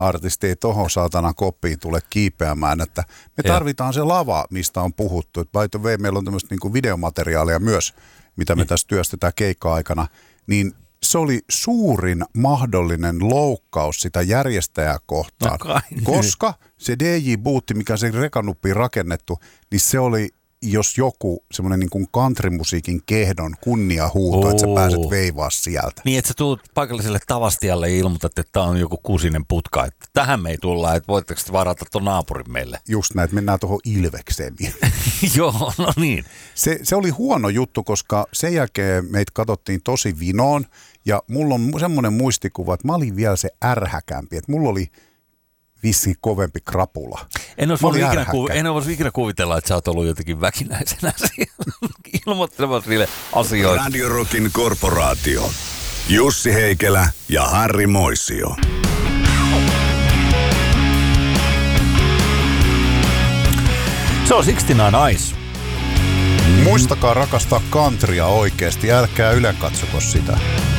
artisti ei tohon saatana koppiin tule kiipeämään, että me tarvitaan se lava, mistä on puhuttu. By the way, meillä on tämmöistä niinku videomateriaalia myös, mitä me tässä työstetään keikka-aikana, niin se oli suurin mahdollinen loukkaus sitä järjestäjää kohtaan, koska se DJ-bootti, mikä se rekanuppiin rakennettu, niin se oli, jos joku semmoinen niin kuin countrymusiikin kehdon kunniahuuto, että sä pääset veivaa sieltä. Niin, että sä tulet paikalliselle tavastialle ja ilmoitat, että tää on joku kuusinen putka, että tähän me ei tulla, että voitteko te varata ton naapurin meille? Just näin, että mennään tuohon Ilvekseen. Joo, no niin. Se oli huono juttu, koska sen jälkeen meitä katsottiin tosi vinoon ja mulla on semmoinen muistikuva, että mä olin vielä se ärhäkämpi, että mulla oli vissiin kovempi krapula. En olisi ikinä kuvitella, että sä oot ollut jotenkin väkinäisenä ilmoittelemassa niille asioille. Radio Rockin korporaatio. Jussi Heikelä ja Harri Moisio. Se on 69 Eyes. Muistakaa rakastaa countrya oikeasti, älkää ylenkatsoko sitä.